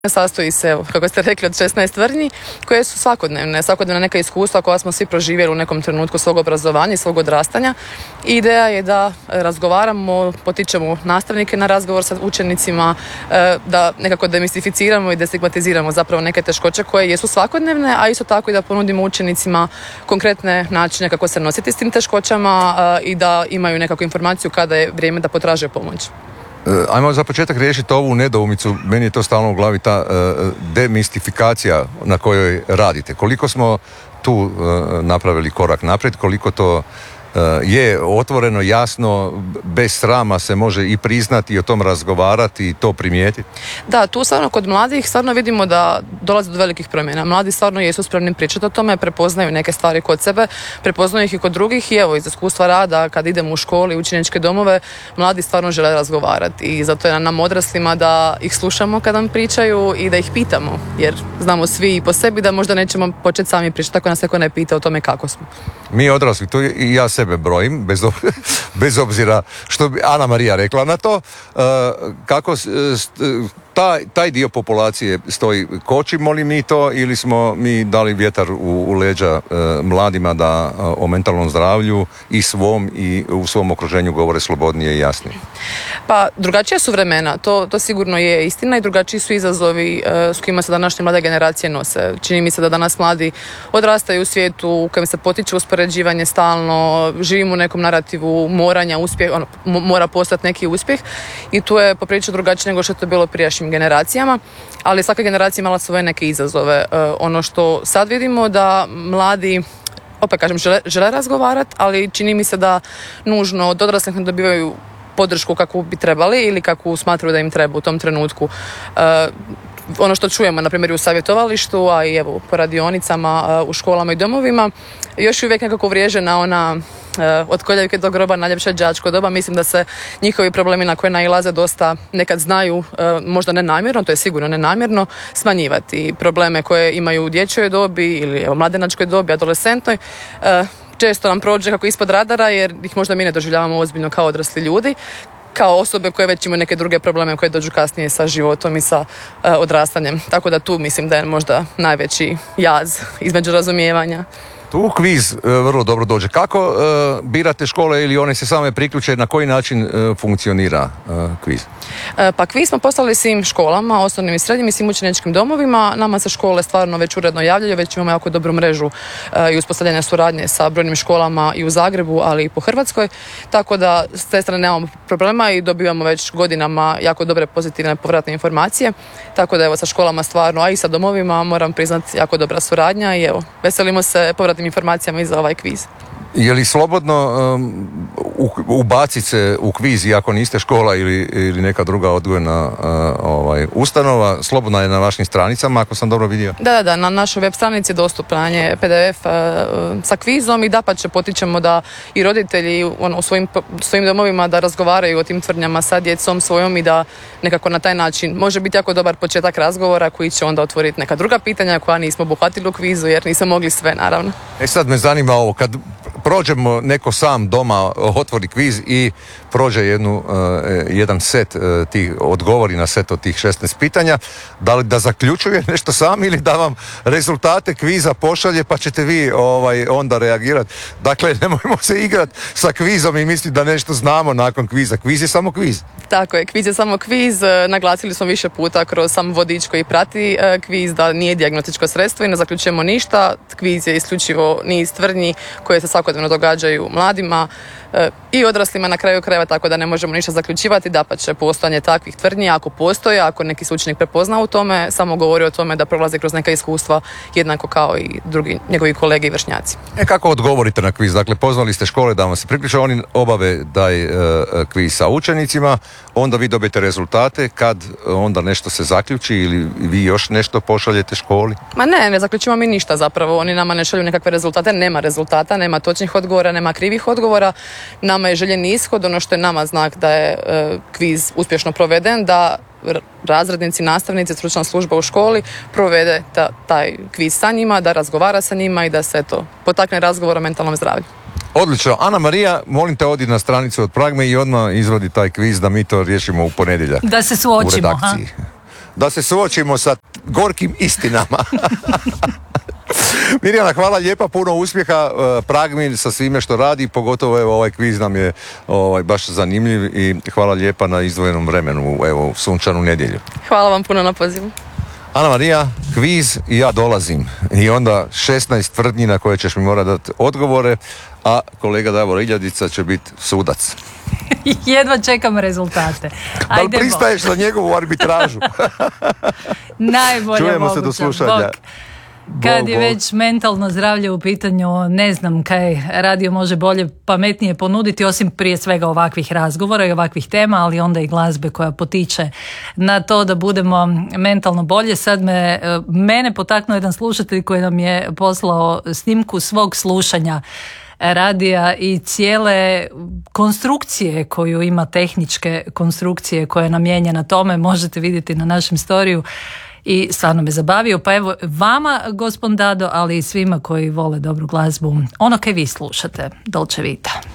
Sastoji se, evo, kako ste rekli, od 16 tvrdnji koje su svakodnevna neka iskustva koja smo svi proživjeli u nekom trenutku svog obrazovanja i svog odrastanja. I ideja je da razgovaramo, potičemo nastavnike na razgovor sa učenicima, da nekako demistificiramo i destigmatiziramo zapravo neke teškoće koje jesu svakodnevne, a isto tako i da ponudimo učenicima konkretne načine kako se nositi s tim teškoćama i da imaju nekakvu informaciju kada je vrijeme da potraže pomoć. Ajmo za početak riješiti ovu nedoumicu, meni je to stalno u glavi, ta demistifikacija na kojoj radite. Koliko smo tu napravili korak naprijed, koliko to je otvoreno, jasno, bez srama se može i priznati i o tom razgovarati i to primijetiti? Da, tu stvarno kod mladih stvarno vidimo da dolazi do velikih promjena. Mladi stvarno jesu spremni pričati o tome, prepoznaju neke stvari kod sebe, prepoznaju ih i kod drugih i evo iz iskustva rada kad idemo u školi, u učeničke domove, mladi stvarno žele razgovarati i zato je na nam odraslima da ih slušamo kad nam pričaju i da ih pitamo, jer znamo svi i po sebi da možda nećemo početi sami pričati ako nas neko ne pita o tome kako smo. Mi odrasli, to i ja sebe brojim, bez obzira što bi Ana Marija rekla na to, kako taj dio populacije stoji, kočimo li mi to ili smo mi dali vjetar u leđa mladima da o mentalnom zdravlju i u svom okruženju govore slobodnije i jasnije? Pa drugačija su vremena, to sigurno je istina i drugačiji su izazovi s kojima se današnje mlade generacije nose. Čini mi se da danas mladi odrastaju u svijetu u kojem se potiče uspoređivanje stalno, živimo u nekom narativu moranja, mora postati neki uspjeh i tu je poprilično drugačije nego što je to bilo prijašnjim generacijama, ali svaka generacija imala svoje neke izazove. Ono što sad vidimo da mladi opet kažem, žele razgovarati, ali čini mi se da nužno od odraslih ne dobivaju podršku kakvu bi trebali ili kakvu smatraju da im treba u tom trenutku. Ono što čujemo, na primjer, u savjetovalištu, a i evo po radionicama, u školama i domovima, još uvijek nekako vriježena ona od koljevke do groba najljepše đačko doba. Mislim da se njihovi problemi na koje nailaze dosta nekad znaju, možda nenamjerno, to je sigurno nenamjerno, smanjivati. Probleme koje imaju u dječjoj dobi ili mladenačkoj dobi, adolescentnoj, često nam prođe kako ispod radara jer ih možda mi ne doživljavamo ozbiljno kao odrasli ljudi, kao osobe koje već imaju neke druge probleme koje dođu kasnije sa životom i sa odrastanjem. Tako da tu mislim da je možda najveći jaz između razumijevanja. Tu kviz vrlo dobro dođe. Kako birate škole ili one se same priključe, na koji način funkcionira kviz? Pa kviz smo poslali svim školama, osnovnim i srednjim i svim učeničkim domovima. Nama se škole stvarno već uredno javljaju, već imamo jako dobru mrežu i uspostavljanje suradnje sa brojnim školama i u Zagrebu, ali i po Hrvatskoj. Tako da s te strane nemamo problema i dobivamo već godinama jako dobre pozitivne povratne informacije. Tako da evo sa školama stvarno, a i sa domovima moram priznati jako dobra suradnja i evo veselimo se povratnim informacijama i za ovaj kviz. Je li slobodno ubaciti se u kviz iako niste škola ili neka druga odgojna ustanova? Slobodna je na vašim stranicama, ako sam dobro vidio. Da, na našoj web stranici dostupan je PDF sa kvizom i dapače potičemo da i roditelji u svojim domovima da razgovaraju o tim tvrdnjama sa djecom svojom i da nekako na taj način može biti jako dobar početak razgovora koji će onda otvoriti neka druga pitanja koja nismo obuhvatili u kvizu jer nismo mogli sve, naravno. Sad me zanima ovo, kad prođemo, neko sam doma otvori kviz i prođe jedan set tih, odgovori na set od tih 16 pitanja, da li da zaključuje nešto sam ili da vam rezultate kviza pošalje pa ćete vi onda reagirati. Dakle, nemojmo se igrati sa kvizom i misliti da nešto znamo nakon kviza. Kviz je samo kviz. Tako je, kviz je samo kviz. Naglasili smo više puta kroz sam vodič koji prati kviz da nije dijagnostičko sredstvo i ne zaključujemo ništa. Kviz je isključivo niz tvrdnji koje se svakodnevno događaju mladima i odraslima na kraju krajeva, tako da ne možemo ništa zaključivati. Dapače, postojanje takvih tvrdnji, ako postoje, ako neki se učenik prepozna u tome, samo govori o tome da prolazi kroz neka iskustva jednako kao i drugi njegovi kolege i vršnjaci. Kako odgovorite na kviz? Dakle, pozvali ste škole da vam se priključe, oni obave daj kviz sa učenicima, onda vi dobijete rezultate, kad onda nešto se zaključi ili vi još nešto pošaljete školi? Ma ne zaključimo mi ništa zapravo, oni nama ne šalju nekakve rezultate, nema rezultata, nema točnih odgovora, nema krivih odgovora. Nama je željeni ishod, ono što je nama znak da je kviz uspješno proveden, da razrednici, nastavnici, stručna služba u školi provede taj kviz sa njima, da razgovara sa njima i da se potakne razgovor o mentalnom zdravlju. Odlično. Ana Marija, molim te odi na stranicu od Pragme i odmah izvodi taj kviz da mi to riješimo u ponedjeljak. Da se suočimo. U redakciji. da se suočimo sa gorkim istinama. Mirjana, hvala lijepa, puno uspjeha Pragmi sa svime što radi, pogotovo evo, ovaj kviz nam je baš zanimljiv i hvala lijepa na izdvojenom vremenu, evo, sunčanu nedjelju. Hvala vam puno na pozivu. Ana Marija, kviz i ja dolazim. I onda 16 tvrdnji na koje ćeš mi morati dati odgovore, a kolega Davor Iljadica će biti sudac. Jedva čekam rezultate. Da li pristaješ za njegovu arbitražu? Najbolje Čujemo moguće. se do slušanja. Kad je već mentalno zdravlje u pitanju, ne znam kaj radio može bolje, pametnije ponuditi, osim prije svega ovakvih razgovora i ovakvih tema, ali onda i glazbe koja potiče na to da budemo mentalno bolje. Sad mene potaknuo jedan slušatelj koji nam je poslao snimku svog slušanja radija i cijele konstrukcije koju ima, tehničke konstrukcije koja je namijenjena tome, možete vidjeti na našem storiju. I stvarno me zabavio, pa evo vama, gospon Dado, ali i svima koji vole dobru glazbu, ono kaj vi slušate, Dolce Vita.